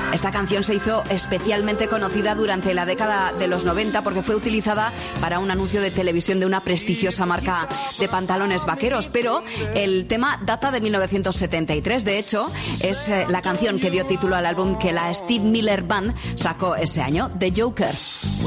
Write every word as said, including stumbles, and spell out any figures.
Esta canción se hizo especialmente conocida durante la década de los noventa porque fue utilizada para un anuncio de televisión de una prestigiosa marca de pantalones vaqueros, pero el tema data de mil novecientos setenta y tres. De hecho, es la canción que dio título al álbum que la Steve Miller Band sacó ese año, The Joker.